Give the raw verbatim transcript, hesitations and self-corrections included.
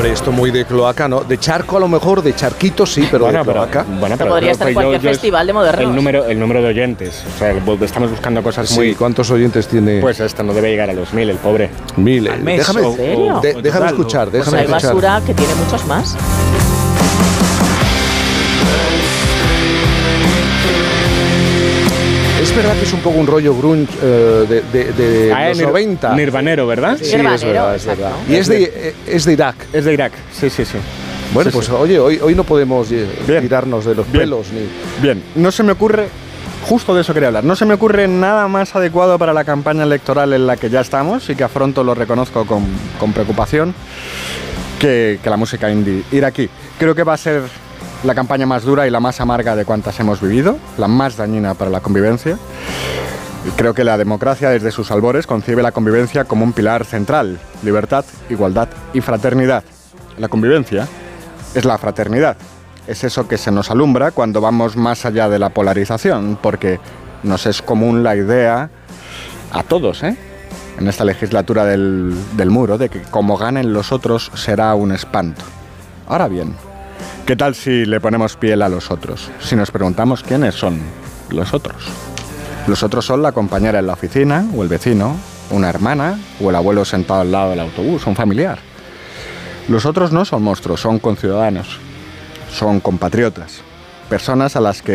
Hombre, esto muy de cloaca, ¿no? De charco a lo mejor, de charquito sí, pero bueno, de cloaca. Pero, bueno, pero podría estar en cualquier yo, festival yo de modernos. El número, el número de oyentes. O sea, estamos buscando cosas sí, muy... ¿cuántos oyentes tiene? Pues esto no debe llegar a los mil, el pobre. Mil. ¿Al mes? Déjame, ¿En serio? de, déjame escuchar, déjame pues hay escuchar. basura que tiene muchos más. Es verdad que es un poco un rollo grunge eh, de, de, de ah, los nir, noventa. Nirvanero, ¿verdad? Sí, Nirvanero, es verdad, es verdad. exacto. Y es de, es de Irak. Es de Irak, sí, sí, sí. Bueno, sí, pues sí. oye, hoy, hoy no podemos eh, Bien. tirarnos de los Bien. pelos ni... Bien, no se me ocurre, justo de eso quería hablar, no se me ocurre nada más adecuado para la campaña electoral en la que ya estamos y que afronto, lo reconozco con, con preocupación, que, que la música indie iraquí. Creo que va a ser la campaña más dura y la más amarga de cuantas hemos vivido, la más dañina para la convivencia. Creo que la democracia desde sus albores concibe la convivencia como un pilar central: libertad, igualdad y fraternidad. La convivencia es la fraternidad. Es eso que se nos alumbra cuando vamos más allá de la polarización, porque nos es común la idea, a todos, ¿eh?, en esta legislatura del, del muro, de que como ganen los otros será un espanto. Ahora bien, ¿qué tal si le ponemos piel a los otros? Si nos preguntamos quiénes son los otros. Los otros son la compañera en la oficina, o el vecino, una hermana, o el abuelo sentado al lado del autobús, un familiar. Los otros no son monstruos, son conciudadanos, son compatriotas, personas a las que